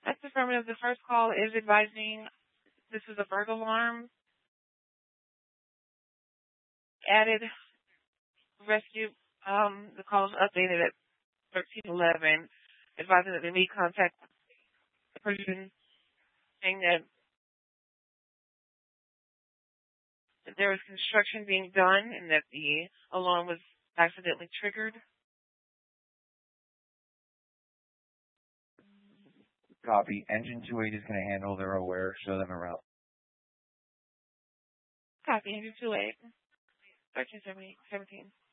That's affirmative. The first call is advising this is a burglar alarm. Added rescue. The call is updated at 1311, advising that they may contact the person saying that there was construction being done and that the alarm was accidentally triggered. Copy. Engine 28 is going to handle. They're aware. Show them around. Copy. Engine 28. 1317.